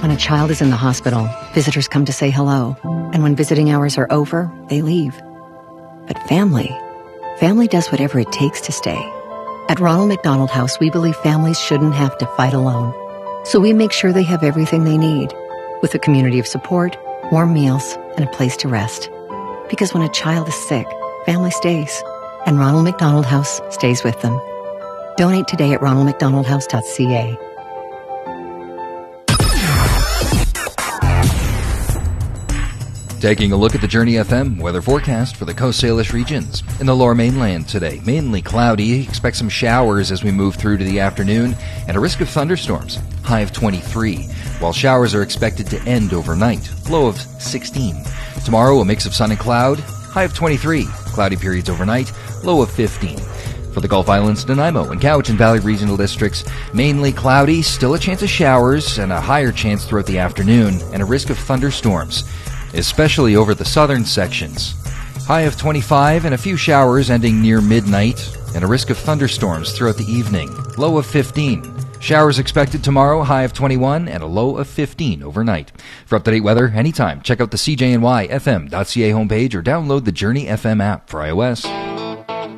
When a child is in the hospital, visitors come to say hello. And when visiting hours are over, they leave. But family does whatever it takes to stay. At Ronald McDonald House, we believe families shouldn't have to fight alone. So we make sure they have everything they need, with a community of support, warm meals, and a place to rest. Because when a child is sick, family stays. And Ronald McDonald House stays with them. Donate today at ronaldmcdonaldhouse.ca. Taking a look at the Journey FM weather forecast for the Coast Salish regions. In the lower mainland today, mainly cloudy. Expect some showers as we move through to the afternoon and a risk of thunderstorms. High of 23, while showers are expected to end overnight. Low of 16. Tomorrow, a mix of sun and cloud. High of 23. Cloudy periods overnight. Low of 15. For the Gulf Islands, Nanaimo and Cowichan Valley regional districts, mainly cloudy, still a chance of showers and a higher chance throughout the afternoon and a risk of thunderstorms, especially over the southern sections. High of 25 and a few showers ending near midnight and a risk of thunderstorms throughout the evening. Low of 15. Showers expected tomorrow, high of 21 and a low of 15 overnight. For up-to-date weather anytime, check out the CJNYFM.ca homepage or download the Journey FM app for iOS.